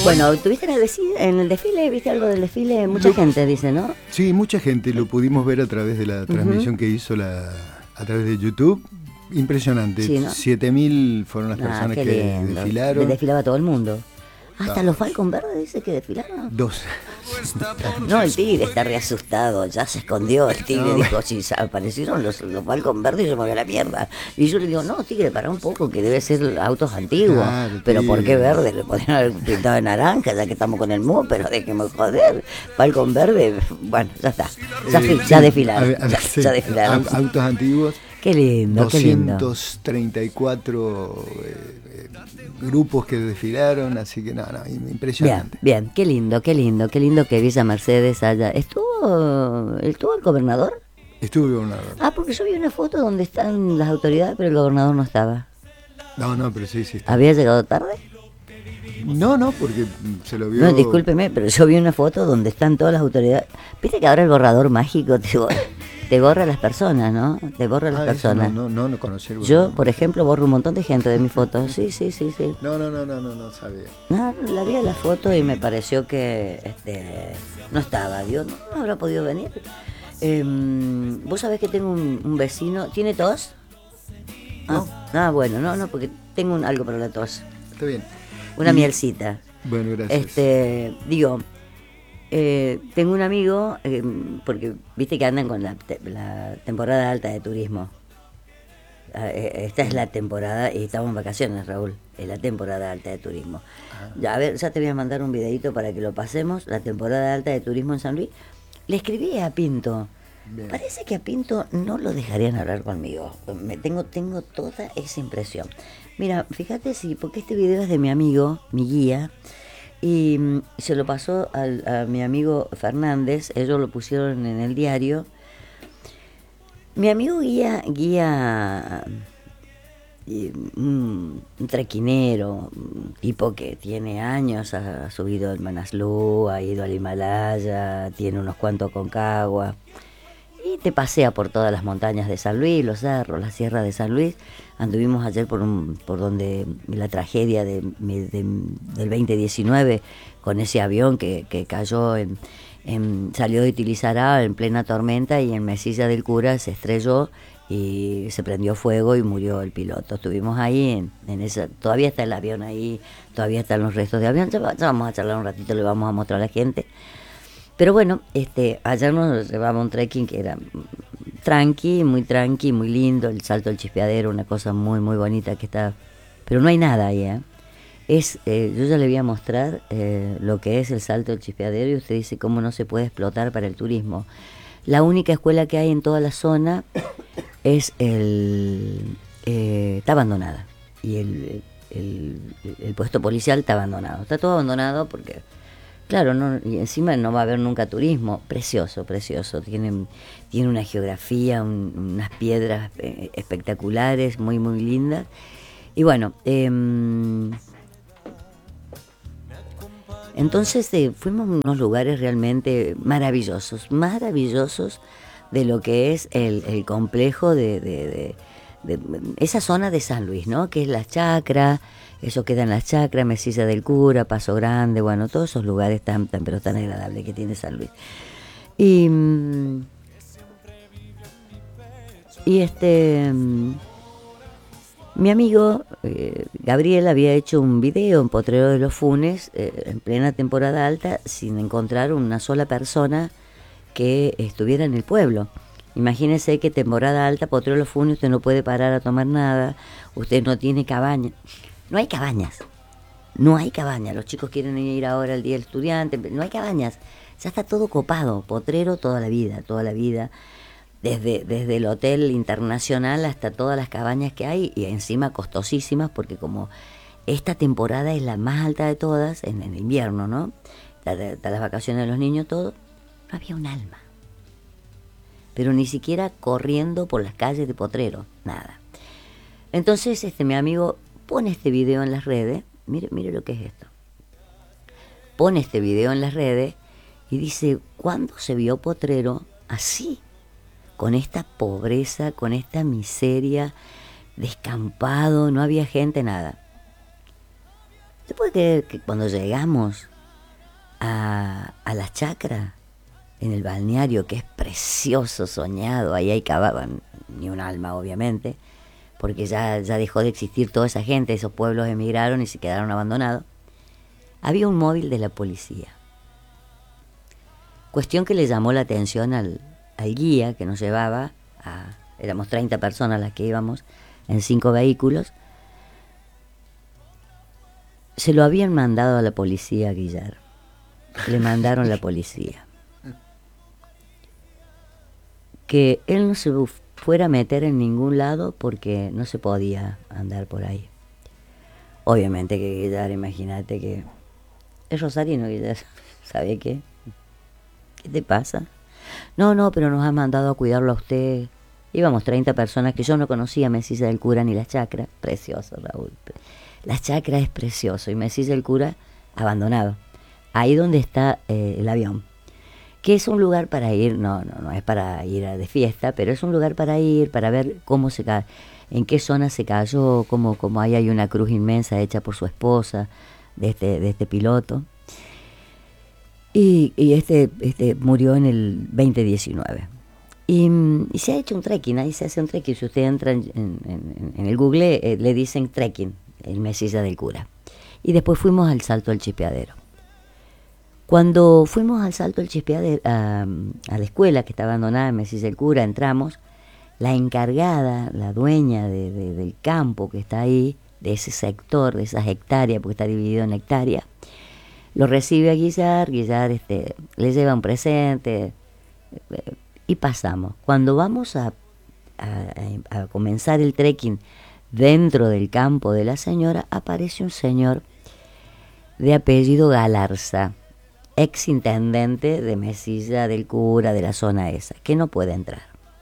Bueno, ¿tuviste en el desfile? ¿Viste algo del desfile? Mucha gente dice, ¿no? Sí, mucha gente, lo pudimos ver a través de la transmisión que hizo a través de YouTube. Impresionante, Sí, ¿no? 7.000 fueron las personas que lindo. desfilaron. Desfilaba todo el mundo. Hasta los Falcon Verdes dice que desfilaron. Dos. No, el tigre está re asustado, ya se escondió. El tigre dijo, si aparecieron los Falcon Verdes, yo me voy a la mierda. Y yo le digo, no, tigre, para un poco, que debe ser autos antiguos. Claro, pero tigre. ¿por qué verde? Le podrían haber pintado de naranja, ya que estamos con el mu, pero déjeme joder. Falcon Verde, bueno, ya está. Ya desfilaron. Ya desfilaron. Autos antiguos. Qué lindo, qué lindo. 234 grupos que desfilaron, así que no, impresionante. Bien, qué lindo que Villa Mercedes haya. ¿Estuvo el gobernador? Estuvo el gobernador. Porque yo vi una foto donde están las autoridades, pero el gobernador no estaba. No, pero sí está. ¿Había llegado tarde? No, porque se lo vio. No, discúlpeme, pero yo vi una foto donde están todas las autoridades. Viste que ahora el borrador mágico te borra a las personas, ¿no? Te borra a las personas. No conocí el Yo, por ejemplo, borro un montón de gente de mis fotos. Sí. No sabía. No, la vi a la foto y me pareció que no estaba. Digo, no habrá podido venir. Vos sabés que tengo un vecino. ¿Tiene tos? Bueno, no, porque tengo algo para la tos. Está bien. Una mielcita. Bueno, gracias. Tengo un amigo, porque viste que andan con la temporada alta de turismo. Esta es la temporada, y estamos en vacaciones, Raúl, es la temporada alta de turismo. A ver, ya te voy a mandar un videito para que lo pasemos, la temporada alta de turismo en San Luis. Le escribí a Pinto. Bien. Parece que a Pinto no lo dejarían hablar conmigo. Tengo toda esa impresión. Mira, fíjate porque este video es de mi amigo, mi guía, y se lo pasó a mi amigo Fernández, ellos lo pusieron en el diario. Mi amigo guía un trequinero, un tipo que tiene años, ha subido el Manaslu, ha ido al Himalaya, tiene unos cuantos Aconcagua, y te pasea por todas las montañas de San Luis, los cerros, la sierra de San Luis. Anduvimos ayer por donde la tragedia del 2019, con ese avión que cayó salió de Tilizará en plena tormenta, y en Mesilla del Cura se estrelló y se prendió fuego y murió el piloto. Estuvimos ahí en esa, todavía está el avión ahí, todavía están los restos de avión. Ya vamos a charlar un ratito, le vamos a mostrar a la gente. Pero bueno, ayer nos llevamos un trekking que era muy tranqui, muy lindo, el Salto del Chispeadero, una cosa muy, muy bonita que está, pero no hay nada ahí, yo ya le voy a mostrar lo que es el Salto del Chispeadero, y usted dice cómo no se puede explotar para el turismo. La única escuela que hay en toda la zona es está abandonada, y el puesto policial está abandonado. Está todo abandonado porque, claro, y encima no va a haber nunca turismo. Precioso. Tiene una geografía, unas piedras espectaculares, muy, muy lindas. Y bueno, entonces fuimos a unos lugares realmente maravillosos de lo que es el complejo de esa zona de San Luis, ¿no? Que es la Chacra, eso queda en la Chacra, Mesilla del Cura, Paso Grande, bueno, todos esos lugares pero tan agradables que tiene San Luis. Y mi amigo Gabriel había hecho un video en Potrero de los Funes en plena temporada alta, sin encontrar una sola persona que estuviera en el pueblo. Imagínese que temporada alta, Potrero de los Funes, usted no puede parar a tomar nada, usted no tiene cabaña. No hay cabañas. Los chicos quieren ir ahora al Día del Estudiante, no hay cabañas. Ya está todo copado. Potrero toda la vida. Desde el Hotel Internacional hasta todas las cabañas que hay, y encima costosísimas, porque como esta temporada es la más alta de todas, en el invierno, ¿no? Hasta las vacaciones de los niños, todo, no había un alma. Pero ni siquiera corriendo por las calles de Potrero, nada. Entonces mi amigo pone este video en las redes, mire lo que es esto. Pone este video en las redes y dice, ¿cuándo se vio Potrero así? Con esta pobreza, con esta miseria, descampado, no había gente, nada. Después que cuando llegamos a la chacra, en el balneario, que es precioso, soñado, ahí hay cavaban, ni un alma obviamente, porque ya dejó de existir toda esa gente, esos pueblos emigraron y se quedaron abandonados. Había un móvil de la policía. Cuestión que le llamó la atención al guía que nos llevaba, éramos 30 personas las que íbamos en 5 vehículos. Se lo habían mandado a la policía, Guillar. Le mandaron la policía. Que él no se fuera a meter en ningún lado porque no se podía andar por ahí. Obviamente que Guillar, imagínate que es rosarino, Guillar. ¿Sabe qué? ¿Qué te pasa? No, pero nos ha mandado a cuidarlo a usted. Íbamos 30 personas que yo no conocía Mesilla del Cura ni la chacra. Precioso, Raúl. La chacra es precioso y Mesilla del Cura abandonado. Ahí donde está el avión. Que es un lugar para ir, no es para ir de fiesta, pero es un lugar para ir, para ver cómo se cae, en qué zona se cayó, cómo ahí hay una cruz inmensa hecha por su esposa, de este piloto. Y este murió en el 2019. Y se ha hecho un trekking, ahí se hace un trekking. Si usted entra en el Google, le dicen trekking, el Mesilla del Cura. Y después fuimos al Salto del Chispeadero. Cuando fuimos al Salto del Chispeadero, a la escuela que está abandonada en Mesilla del Cura, entramos, la encargada, la dueña del campo que está ahí, de ese sector, de esas hectáreas, porque está dividido en hectáreas, lo recibe a Guillar le lleva un presente y pasamos. Cuando vamos a comenzar el trekking dentro del campo de la señora, aparece un señor de apellido Galarza, ex intendente de Mesilla del Cura, de la zona esa, que no puede entrar.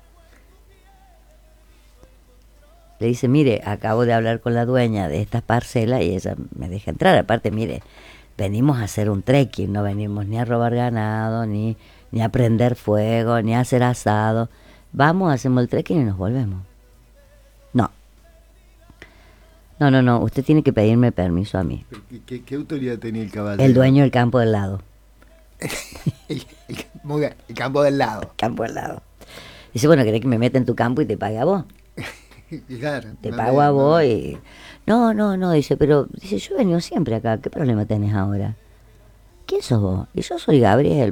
Le dice, mire, acabo de hablar con la dueña de estas parcelas y ella me deja entrar. Aparte, mire, venimos a hacer un trekking, no venimos ni a robar ganado, ni a prender fuego, ni a hacer asado. Vamos, hacemos el trekking y nos volvemos. No, usted tiene que pedirme permiso a mí. ¿Qué autoridad tenía el caballero? El dueño del campo del lado. Muy bien, el campo del lado. Campo del lado. Dice, bueno, ¿querés que me meta en tu campo y te pague a vos? Claro, Te pago a vos y... No, dice, pero dice, yo he venido siempre acá, ¿qué problema tenés ahora? ¿Quién sos vos? Y yo soy Gabriel.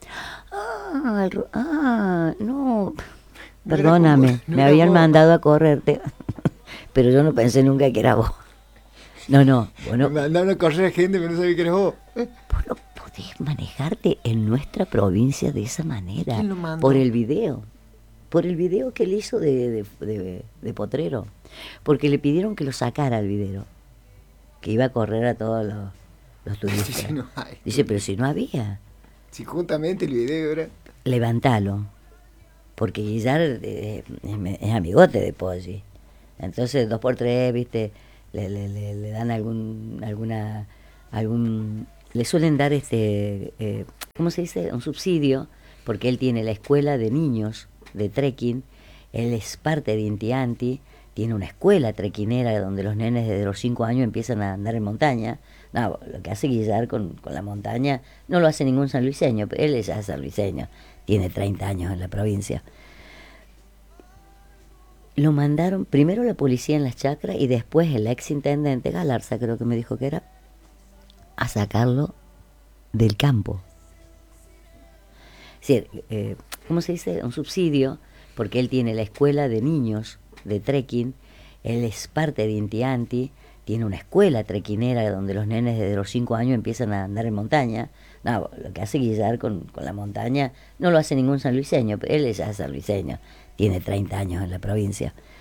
No, perdóname, me habían mandado a correrte, pero yo no pensé nunca que era vos. No, bueno. Me mandaron a correr gente que no sabía que eres vos. Vos no podés manejarte en nuestra provincia de esa manera. ¿Quién lo mandó? Por el video que él hizo de potrero, porque le pidieron que lo sacara el video, que iba a correr a todos los turistas. Sí, no hay. Dice, pero si no había. Si justamente el video era... Levantalo, porque Guillar es amigote de Poggi. Entonces 2x3, viste, le dan le suelen dar ¿cómo se dice? Un subsidio, porque él tiene la escuela de niños de trekking, él es parte de Inti Anti, tiene una escuela trequinera donde los nenes desde los 5 años empiezan a andar en montaña. No, lo que hace Guillar con la montaña no lo hace ningún sanluiseño, pero él ya es sanluiseño, tiene 30 años en la provincia. Lo mandaron primero la policía en las chacras y después el ex intendente Galarza, creo que me dijo que era, a sacarlo del campo. Es decir, ¿cómo se dice? Un subsidio, porque él tiene la escuela de niños de trekking, él es parte de Inti Anti, tiene una escuela trequinera donde los nenes desde los 5 años empiezan a andar en montaña. No, lo que hace Guillar con la montaña no lo hace ningún sanluiseño, pero él ya es sanluiseño, tiene 30 años en la provincia.